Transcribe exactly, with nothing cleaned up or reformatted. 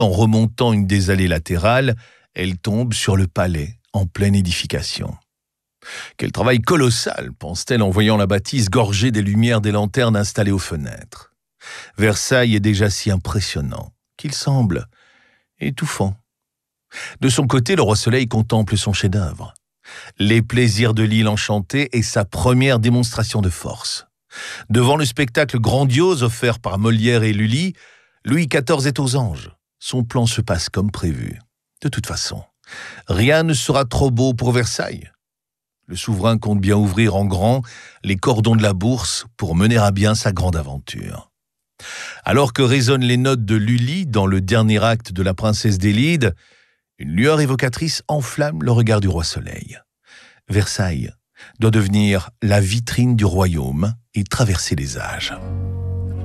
En remontant une des allées latérales, elle tombe sur le palais, en pleine édification. Quel travail colossal, pense-t-elle en voyant la bâtisse gorgée des lumières des lanternes installées aux fenêtres. Versailles est déjà si impressionnant qu'il semble étouffant. De son côté, le roi Soleil contemple son chef-d'œuvre. Les plaisirs de l'île enchantée est sa première démonstration de force. Devant le spectacle grandiose offert par Molière et Lully, Louis quatorze est aux anges. Son plan se passe comme prévu. De toute façon, rien ne sera trop beau pour Versailles. Le souverain compte bien ouvrir en grand les cordons de la bourse pour mener à bien sa grande aventure. Alors que résonnent les notes de Lully dans le dernier acte de La Princesse des Lides, une lueur évocatrice enflamme le regard du roi Soleil. Versailles doit devenir la vitrine du royaume et traverser les âges.